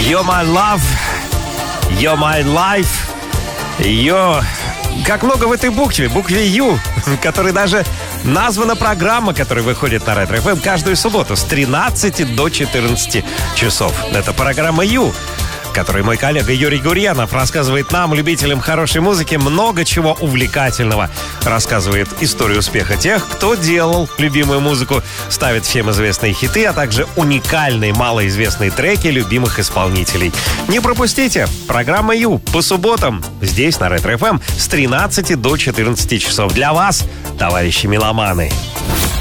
You're my love, you're my life, Как много в этой букве Ю, которой даже названа программа, которая выходит на Ретро ФМ каждую субботу с 13 до 14 часов. Это программа Ю, в которой мой коллега Юрий Гурьянов рассказывает нам, любителям хорошей музыки, много чего увлекательного. Рассказывает историю успеха тех, кто делал любимую музыку, ставит всем известные хиты, а также уникальные малоизвестные треки любимых исполнителей. Не пропустите! Программа Ю по субботам здесь, на Ретро ФМ, с 13 до 14 часов. Для вас, товарищи меломаны.